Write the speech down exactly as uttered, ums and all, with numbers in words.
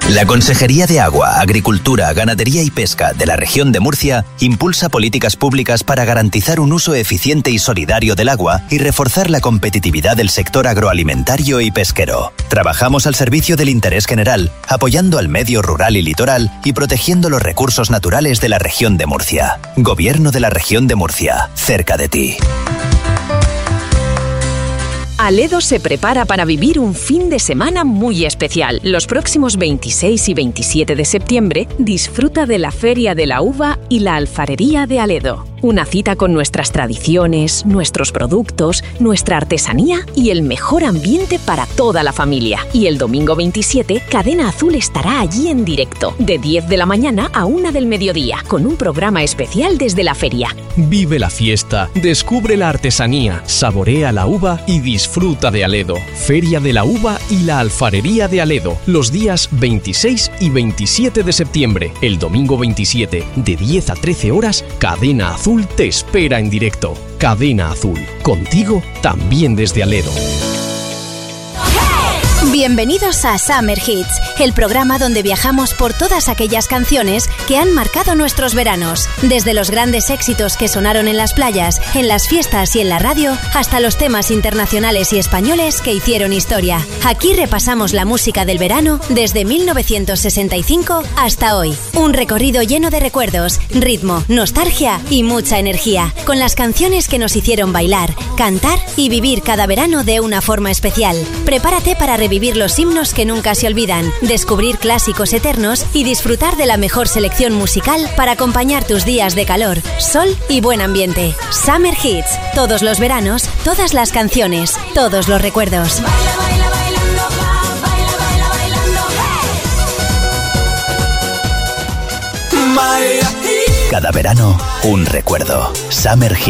La Consejería de Agua, Agricultura, Ganadería y Pesca de la región de Murcia impulsa políticas públicas para garantizar un uso eficiente y solidario del agua y reforzar la competitividad del sector agroalimentario y pesquero. Trabajamos al servicio del interés general, apoyando al medio rural y litoral y protegiendo los recursos naturales de la región de Murcia. Gobierno de la región de Murcia, cerca de ti. Aledo se prepara para vivir un fin de semana muy especial. Los próximos veintiséis y veintisiete de septiembre, disfruta de la Feria de la Uva y la Alfarería de Aledo. Una cita con nuestras tradiciones, nuestros productos, nuestra artesanía y el mejor ambiente para toda la familia. Y el domingo veintisiete, Cadena Azul estará allí en directo, de diez de la mañana a una del mediodía, con un programa especial desde la feria. Vive la fiesta, descubre la artesanía, saborea la uva y disfruta de Aledo. Feria de la Uva y la Alfarería de Aledo, los días veintiséis y veintisiete de septiembre. El domingo veintisiete, de diez a trece horas, Cadena Azul te espera en directo. Cadena Azul, contigo también desde Aledo. Bienvenidos a Summer Hits, el programa donde viajamos por todas aquellas canciones que han marcado nuestros veranos. Desde los grandes éxitos que sonaron en las playas, en las fiestas y en la radio, hasta los temas internacionales y españoles que hicieron historia. Aquí repasamos la música del verano desde mil novecientos sesenta y cinco hasta hoy. Un recorrido lleno de recuerdos, ritmo, nostalgia y mucha energía, con las canciones que nos hicieron bailar, cantar y vivir cada verano de una forma especial. Prepárate para revivir los himnos que nunca se olvidan, descubrir clásicos eternos y disfrutar de la mejor selección musical para acompañar tus días de calor, sol y buen ambiente. Summer Hits, todos los veranos, todas las canciones, todos los recuerdos. Baila, baila, bailando, baila, baila, bailando, hey. Cada verano, un recuerdo. Summer Hits.